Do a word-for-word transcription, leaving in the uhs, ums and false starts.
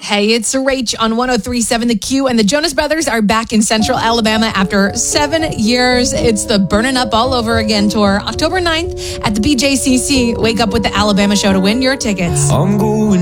Hey, it's Rach on one oh three point seven The Q, and the Jonas Brothers are back in Central Alabama after seven years. It's the Burning Up All Over Again tour, October ninth at the B J C C. Wake up with the Alabama show to win your tickets. I'm going